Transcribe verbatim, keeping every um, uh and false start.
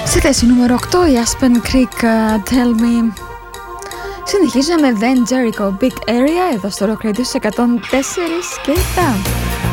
Στη θέση νούμερο οκτώ η Aspen Creek, uh, Tell Me. Συνεχίζουμε με Then Jericho, Big Area, εδώ στο Rock Radio εκατόν τέσσερα και επτά.